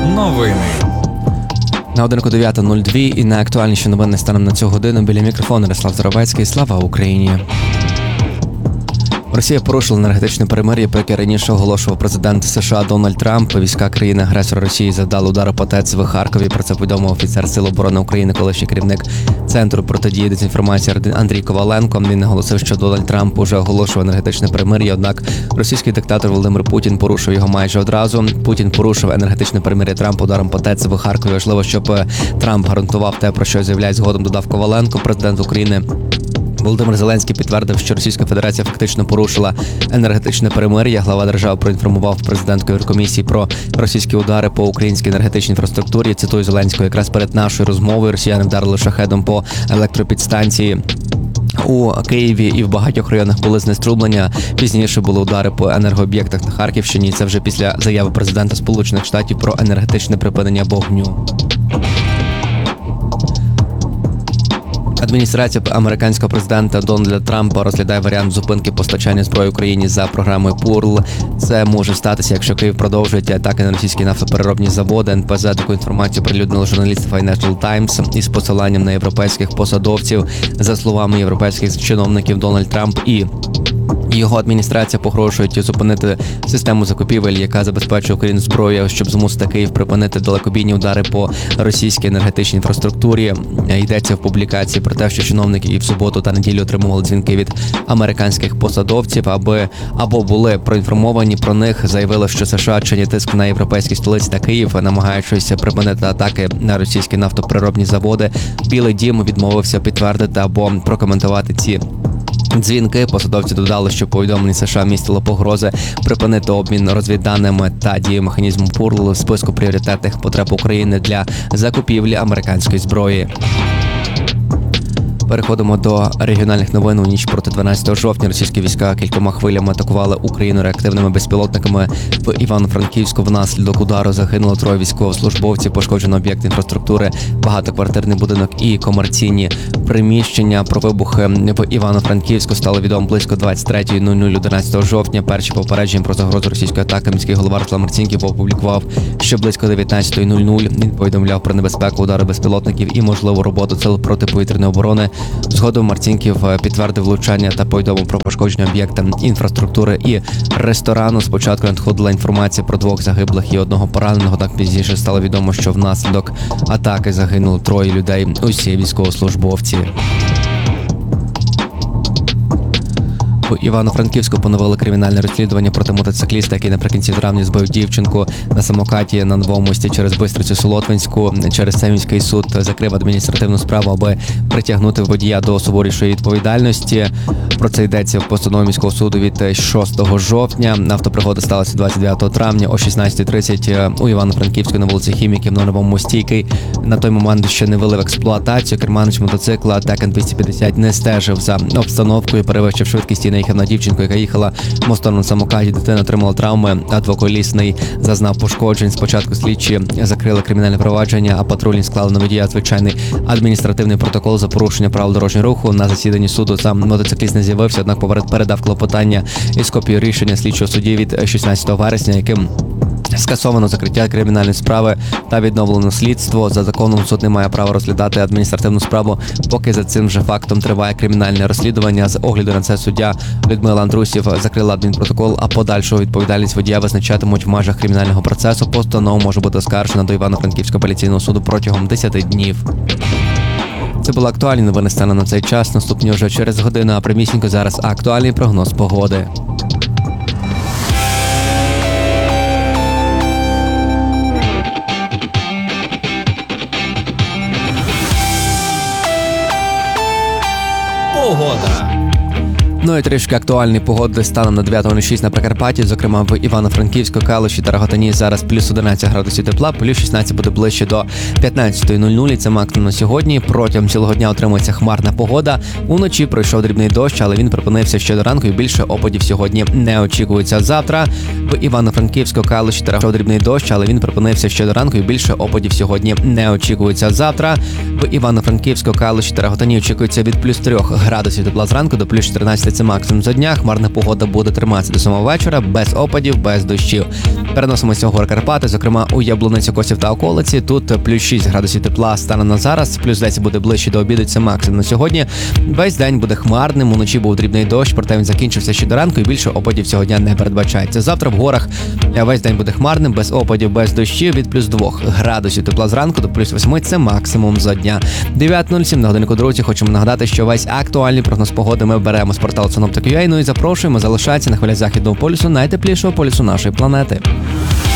Новини. На годинку 9:02 і найактуальніші новини станом на цю годину. Біля мікрофону Ярослав Заровецький. Слава Україні! Росія порушила енергетичне перемир'я, про яке раніше оголошував президент США Дональд Трамп. Війська країни-агресора Росії завдали удару по ТЕЦ в Харкові. Про це повідомив офіцер Сил оборони України, колишній керівник Центру протидії дезінформації Андрій Коваленко. Він наголосив, що Дональд Трамп уже оголошував енергетичне перемир'я, однак російський диктатор Володимир Путін порушив його майже одразу. Путін порушив енергетичне перемир'я Трампа ударом по ТЕЦ в Харкові. Важливо, щоб Трамп гарантував те, про що заявляє згодом, додав Коваленко. Президент України Володимир Зеленський підтвердив, що Російська Федерація фактично порушила енергетичне перемир'я. Глава держави проінформував президентку Єврокомісії про російські удари по українській енергетичній інфраструктурі. Цитую Зеленського: якраз перед нашою розмовою росіяни вдарили шахедом по електропідстанції у Києві і в багатьох районах були знеструблення. Пізніше були удари по енергооб'єктах на Харківщині. Це вже після заяви президента Сполучених Штатів про енергетичне припинення вогню. Адміністрація американського президента Дональда Трампа розглядає варіант зупинки постачання зброї Україні за програмою ПУРЛ. Це може статися, якщо Київ продовжує атаки на російські нафтопереробні заводи. НПЗ таку інформацію прилюднили журналісти Financial Times із посиланням на європейських посадовців. За словами європейських чиновників, Дональд Трамп і його адміністрація погрожують зупинити систему закупівель, яка забезпечує Україну зброєю, щоб змусити Київ припинити далекобійні удари по російській енергетичній інфраструктурі. Йдеться в публікації про те, що чиновники і в суботу та неділю отримували дзвінки від американських посадовців, або були проінформовані про них. Заявили, що США чинять тиск на європейські столиці та Київ, намагаючись припинити атаки на російські нафтопереробні заводи. Білий дім відмовився підтвердити або прокоментувати ці дзвінки. Посадовці додали, що повідомлення США містило погрози припинити обмін розвідданими та дію механізму ПУРЛ в списку пріоритетних потреб України для закупівлі американської зброї. Переходимо до регіональних новин. У ніч проти 12 жовтня російські війська кількома хвилями атакували Україну реактивними безпілотниками в Івано-Франківську. Внаслідок удару загинуло 3 військовослужбовців, пошкоджено об'єкт інфраструктури, багатоквартирний будинок і комерційні приміщення. Про вибухи в Івано-Франківську стало відомо близько 23:00 11 жовтня. Перші попередження про загрозу російської атаки міський голова Руслан Марцінків опублікував, що близько 19:00 він повідомляв про небезпеку удару безпілотників і можливу роботу сил протиповітряної оборони. Згодом Марцінків підтвердив влучання та повідомив про пошкодження об'єкта інфраструктури і ресторану. Спочатку надходила інформація про 2 загиблих і 1 пораненого. Так пізніше стало відомо, що внаслідок атаки загинуло 3 людей, усі військовослужбовці. В Івано-Франківську поновили кримінальне розслідування проти мотоцикліста, який наприкінці травня збив дівчинку на самокаті на Новому мості через Бистрицю Солотвинську. Через це міський суд закрив адміністративну справу, аби притягнути водія до суворішої відповідальності. Про це йдеться в постанові міського суду від 6 жовтня. Автопригода сталася 29 травня о 16:30 у Івано-Франківську на вулиці Хіміків на Новому мості, який на той момент ще не ввели в експлуатацію. Керманич мотоцикла Текен 250 не стежив за обстановкою, перевищив швидкість і наїхав на дівчинку, яка їхала мостом на самокаті. Дитина отримала травми, а двоколісний зазнав пошкоджень. Спочатку слідчі закрили кримінальне провадження, а патрульні склали на водія звичайний адміністративний протокол за порушення правил дорожнього руху. На засіданні суду сам мотоцикліст не з'явився, однак передав клопотання із копією рішення слідчого судді від 16 вересня, яким скасовано закриття кримінальної справи та відновлено слідство. За законом суд не має права розглядати адміністративну справу, поки за цим же фактом триває кримінальне розслідування. З огляду на це суддя Людмила Андрусів закрила адмінпротокол, а подальшу відповідальність водія визначатимуть в межах кримінального процесу. Постанова може бути оскаржена до Івано-Франківського апеляційного суду протягом 10 днів. Це були актуальні новини станом на цей час. Наступні вже через годину, а прямісінько зараз актуальний прогноз погоди. Погода. Ну і трішки актуальні погоди станом на 9:06 на Прикарпатті, зокрема в Івано-Франківську, Калуші та Рогатині зараз плюс 11 градусів тепла, плюс 16 буде ближче до 15:00, це максимум на сьогодні. Протягом цілого дня отримується хмарна погода. Уночі пройшов дрібний дощ, але він припинився ще до ранку і більше опадів сьогодні не очікується. Завтра в Івано-Франківську, Калуші та Рогатині дрібний дощ, але він припинився ще до ранку і більше опадів сьогодні не очікується. Завтра в Івано-Франківську, Калуші та Рогатині очікується від плюс 3 градусів тепла зранку до плюс 14 це максимум за дня. Хмарна погода буде триматися до самого вечора, без опадів, без дощів. Переносимося в гори Карпати, зокрема у Яблуницю, Косів та околиці. Тут плюс 6 градусів тепла стане на зараз, плюс 10 буде ближче до обіду, це максимум на сьогодні. Весь день буде хмарним, уночі був дрібний дощ, проте він закінчився ще до ранку і більше опадів цього дня не передбачається. Завтра в горах весь день буде хмарним, без опадів, без дощів, від плюс 2 градусів тепла зранку до плюс 8 це максимум за дня. 9:07 на годинку, друзі. Хочемо нагадати, що весь актуальний прогноз погоди ми беремо з порталу Synoptic.ua, ну і запрошуємо залишатися на хвилях західного полюсу, найтеплішого полюсу нашої планети.